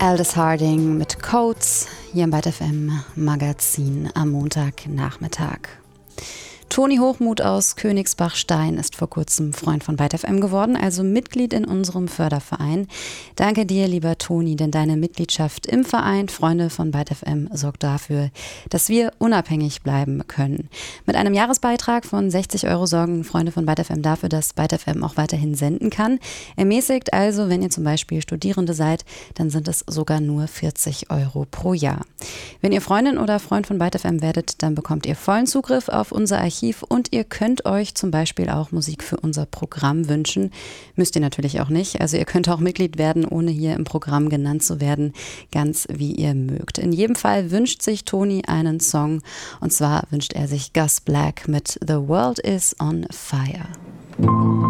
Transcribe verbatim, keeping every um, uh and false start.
Aldous Harding mit Codes hier im Byte F M Magazin am Montagnachmittag. Toni Hochmuth aus Königsbach-Stein ist vor kurzem Freund von Byte F M geworden, also Mitglied in unserem Förderverein. Danke dir, lieber Toni, denn deine Mitgliedschaft im Verein Freunde von Byte F M sorgt dafür, dass wir unabhängig bleiben können. Mit einem Jahresbeitrag von sechzig Euro sorgen Freunde von Byte F M dafür, dass Byte F M auch weiterhin senden kann. Ermäßigt also, wenn ihr zum Beispiel Studierende seid, dann sind es sogar nur vierzig Euro pro Jahr. Wenn ihr Freundin oder Freund von Byte F M werdet, dann bekommt ihr vollen Zugriff auf unser Archiv und ihr könnt euch zum Beispiel auch Musik für unser Programm wünschen. Müsst ihr natürlich auch nicht. Also ihr könnt auch Mitglied werden, ohne hier im Programm genannt zu werden, ganz wie ihr mögt. In jedem Fall wünscht sich Toni einen Song und zwar wünscht er sich Gus Black mit The World is on Fire.